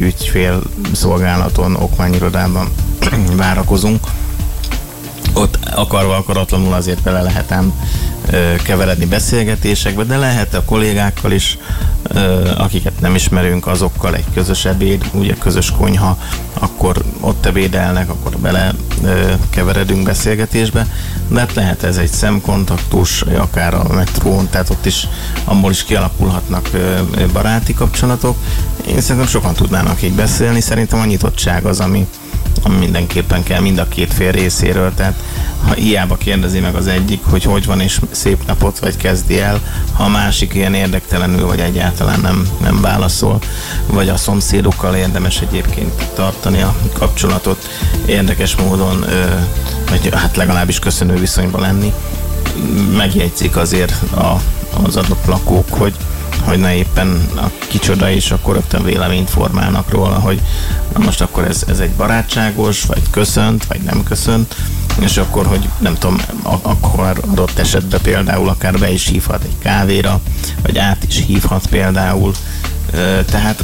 ügyfél szolgálaton, okmányirodában várakozunk. Ott akarva akaratlanul azért bele lehet ám keveredni beszélgetésekbe, de lehet a kollégákkal is, akiket nem ismerünk, azokkal egy közös ebéd, ugye közös konyha, akkor ott ebédelnek, akkor bele keveredünk beszélgetésbe, de hát lehet ez egy szemkontaktus, akár a metrón, tehát ott is, abból is kialakulhatnak baráti kapcsolatok. Én szerintem sokan tudnának így beszélni, szerintem a nyitottság az, ami mindenképpen kell mind a két fél részéről, tehát ha hiába kérdezi meg az egyik, hogy van és szép napot, vagy kezdi el, ha a másik ilyen érdektelenül, vagy egyáltalán nem válaszol, vagy a szomszédokkal érdemes egyébként tartani a kapcsolatot, érdekes módon, vagy hát legalábbis köszönő viszonyban lenni, megjegyzik azért az adott lakók, hogy ne éppen a kicsoda is, akkor rögtön véleményt formálnak róla, hogy na most akkor ez egy barátságos, vagy köszönt, vagy nem köszönt, és akkor, hogy nem tudom, akkor adott esetben például akár be is hívhat egy kávéra, vagy át is hívhat például, tehát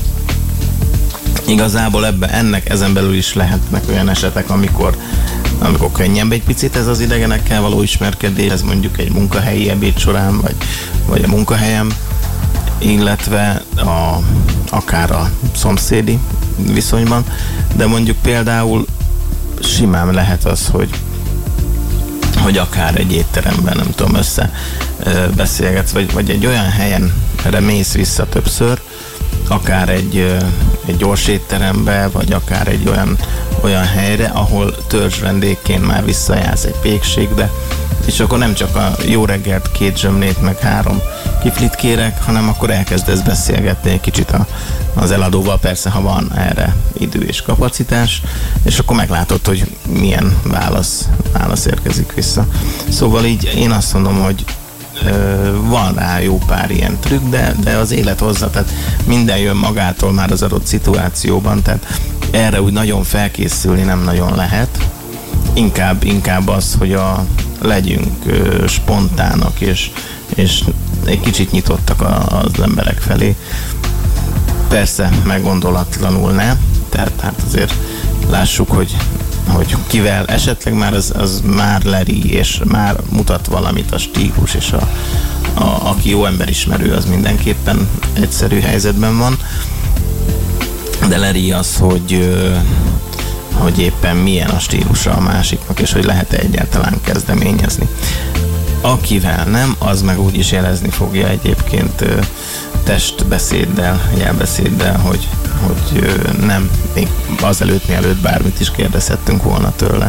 igazából ezen belül is lehetnek olyan esetek, amikor könnyebb egy picit ez az idegenekkel való ismerkedés, ez mondjuk egy munkahelyi ebéd során, vagy a munkahelyem, illetve akár a szomszédi viszonyban, de mondjuk például simán lehet az, hogy akár egy étteremben, nem tudom, beszélgetsz, vagy egy olyan helyen mész vissza többször, akár egy gyors étterembe, vagy akár egy olyan helyre, ahol törzsvendégként már visszajársz egy pékségbe, és akkor nem csak a jó reggelt, 2 zsömlét, meg 3 kiflit kérek, hanem akkor elkezdesz beszélgetni egy kicsit az eladóval, persze, ha van erre idő és kapacitás, és akkor meglátod, hogy milyen válasz érkezik vissza. Szóval így én azt mondom, hogy van rá jó pár ilyen trükk, de az élet hozza, tehát minden jön magától már az adott szituációban, tehát erre úgy nagyon felkészülni nem nagyon lehet. Inkább az, hogy legyünk spontának, és egy kicsit nyitottak az emberek felé. Persze meggondolatlanul ne, tehát hát azért lássuk, hogy kivel esetleg már az már leri, és már mutat valamit a stílus, és aki jó emberismerő, az mindenképpen egyszerű helyzetben van. De leri az, hogy éppen milyen a stílusa a másiknak, és hogy lehet-e egyáltalán kezdeményezni. Akivel nem, az meg úgy is jelezni fogja egyébként testbeszéddel, jelbeszéddel, hogy nem, még azelőtt, mielőtt bármit is kérdezhettünk volna tőle.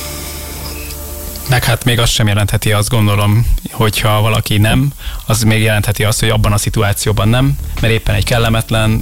Meg hát még azt sem jelentheti, azt gondolom, hogyha valaki nem, az még jelentheti azt, hogy abban a szituációban nem, mert éppen egy kellemetlen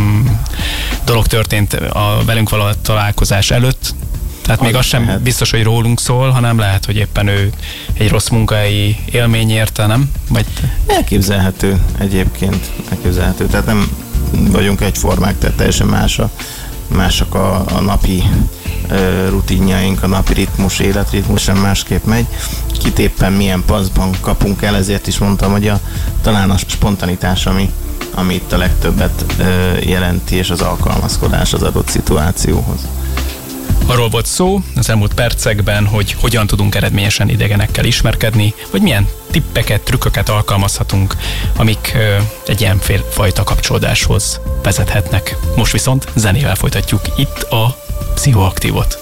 dolog történt a velünk való találkozás előtt, tehát még az sem biztos, hogy rólunk szól, hanem lehet, hogy éppen ő egy rossz munkahelyi élmény érte, nem? Vagy... Elképzelhető egyébként, elképzelhető. Tehát nem vagyunk egyformák, tehát teljesen mások a napi rutinjaink, a napi ritmus, életritmus sem másképp megy. Kit éppen milyen paszban kapunk el, ezért is mondtam, hogy talán a spontanitás, ami itt a legtöbbet jelenti, és az alkalmazkodás az adott szituációhoz. Arról volt szó az elmúlt percekben, hogy hogyan tudunk eredményesen idegenekkel ismerkedni, vagy milyen tippeket, trükköket alkalmazhatunk, amik egy ilyen fajta kapcsolódáshoz vezethetnek. Most viszont zenével folytatjuk itt a Pszichoaktívot.